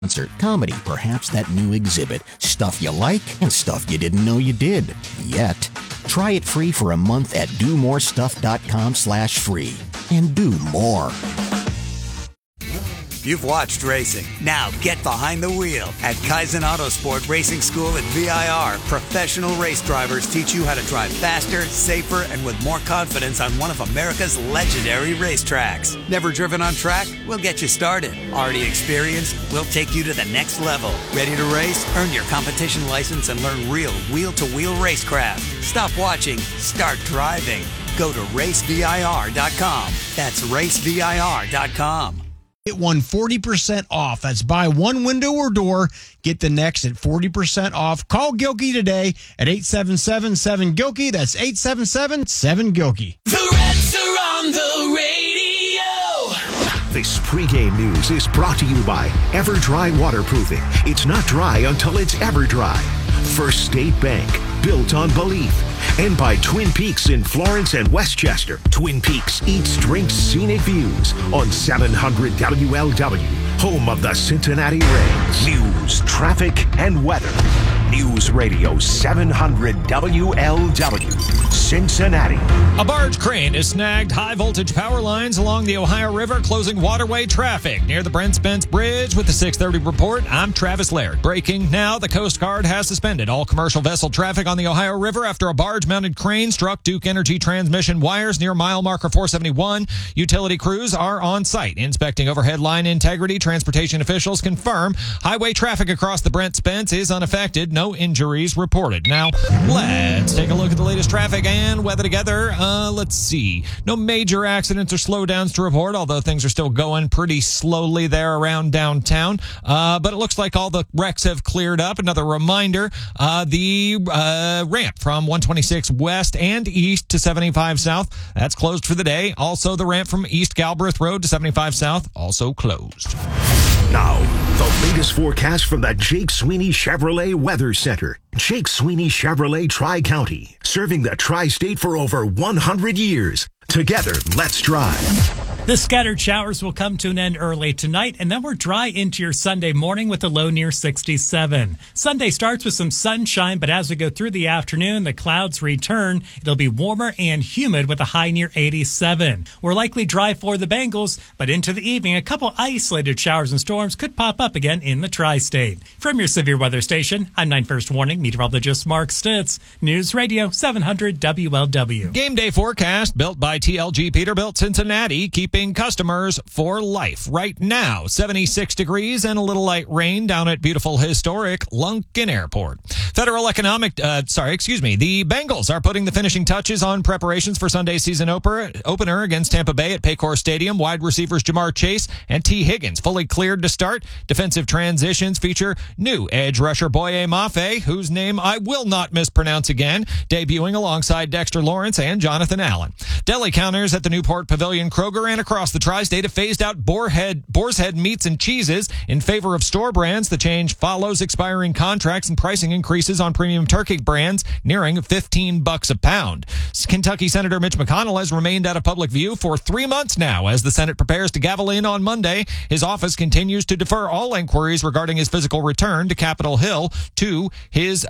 concert, comedy, perhaps that new exhibit, stuff you like and stuff you didn't know you did. Yet. Try it free for a month at domorestuff.com/free. And do more. You've watched racing. Now get behind the wheel. At Kaizen Autosport Racing School at VIR, professional race drivers teach you how to drive faster, safer, and with more confidence on one of America's legendary racetracks. Never driven on track? We'll get you started. Already experienced? We'll take you to the next level. Ready to race? Earn your competition license and learn real wheel-to-wheel racecraft. Stop watching. Start driving. Go to racevir.com. That's racevir.com. Get one 40% off. That's buy one window or door, get the next at 40% off. Call Gilkey today at 877-7-GILKEY. That's 877-7-GILKEY. The Reds are on the radio. This pregame news is brought to you by EverDry Waterproofing. It's not dry until it's ever dry. First State Bank, built on belief. And by Twin Peaks in Florence and Westchester. Twin Peaks eats, drinks, scenic views on 700 WLW, home of the Cincinnati Reds. News, traffic, and weather. News Radio 700 WLW, Cincinnati. A barge crane has snagged high-voltage power lines along the Ohio River, closing waterway traffic near the Brent Spence Bridge. With the 6:30 report, I'm Travis Laird. Breaking now, the Coast Guard has suspended all commercial vessel traffic on the Ohio River after a barge-mounted crane struck Duke Energy transmission wires near mile marker 471. Utility crews are on site inspecting overhead line integrity. Transportation officials confirm highway traffic across the Brent Spence is unaffected. No injuries reported. Now, let's take a look at the latest traffic and weather together. Let's see. No major accidents or slowdowns to report, although things are still going pretty slowly there around downtown. But it looks like all the wrecks have cleared up. Another reminder, the ramp from 126 west and east to 75 south, that's closed for the day. Also, the ramp from East Galbraith Road to 75 south, also closed. Now, the latest forecast from the Jake Sweeney Chevrolet Weather Center. Jake Sweeney Chevrolet Tri-County, serving the Tri-State for over 100 years. Together, let's drive. The scattered showers will come to an end early tonight, and then we're dry into your Sunday morning with a low near 67. Sunday starts with some sunshine, but as we go through the afternoon, the clouds return. It'll be warmer and humid with a high near 87. We're likely dry for the Bengals, but into the evening, a couple isolated showers and storms could pop up again in the Tri-State. From your severe weather station, I'm 9 First Warning meteorologist Mark Stitz, News Radio 700 WLW. Game day forecast built by TLG Peterbilt Cincinnati, keeping customers for life. Right now, 76 degrees and a little light rain down at beautiful historic Lunken Airport. The Bengals are putting the finishing touches on preparations for Sunday's season opener against Tampa Bay at Paycor Stadium. Wide receivers Jamar Chase and T. Higgins fully cleared to start. Defensive transitions feature new edge rusher Boye Mafe, whose name I will not mispronounce again, debuting alongside Dexter Lawrence and Jonathan Allen. Deli counters at the Newport Pavilion, Kroger, and across the Tri-State have phased out Boar's Head meats and cheeses in favor of store brands. The change follows expiring contracts and pricing increases on premium turkey brands nearing $15 a pound. Kentucky Senator Mitch McConnell has remained out of public view for 3 months now as the Senate prepares to gavel in on Monday. His office continues to defer all inquiries regarding his physical return to Capitol Hill to his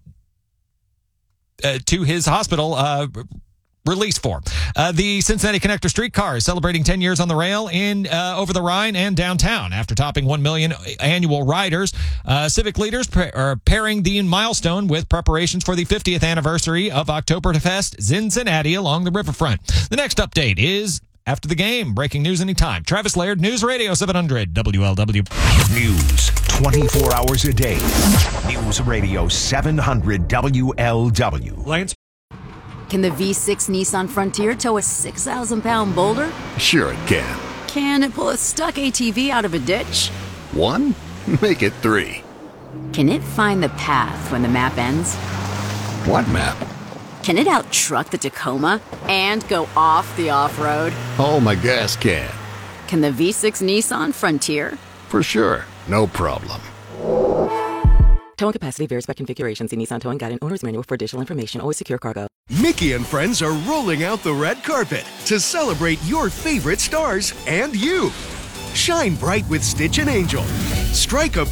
hospital release form. The Cincinnati Connector streetcar is celebrating 10 years on the rail in over the Rhine and downtown. After topping 1 million annual riders, civic leaders are pairing the milestone with preparations for the 50th anniversary of Oktoberfest Cincinnati along the riverfront. The next update is after the game. Breaking news anytime. Travis Laird, News Radio 700 WLW. News 24 hours a day. News Radio 700 WLW. Lance. Can the V6 Nissan Frontier tow a 6,000-pound boulder? Sure it can. Can it pull a stuck ATV out of a ditch? 1? Make it 3. Can it find the path when the map ends? What map? Can it out-truck the Tacoma and go off the off-road? Oh, my gas can. Can the V6 Nissan Frontier? For sure. No problem. Towing capacity varies by configuration. See Nissan Towing Guide and Owner's Manual for additional information. Always secure cargo. Mickey and friends are rolling out the red carpet to celebrate your favorite stars and you. Shine bright with Stitch and Angel. Strike a